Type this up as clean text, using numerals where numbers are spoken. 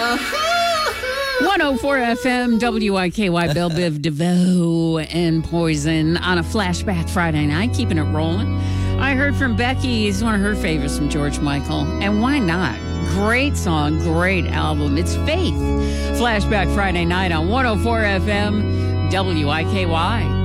104 FM, WIKY, Belle Biv DeVoe and Poison on a Flashback Friday night, keeping it rolling. I heard from Becky, it's one of her favorites from George Michael, and why not? Great song, great album. It's Faith. Flashback Friday night on 104 FM, WIKY.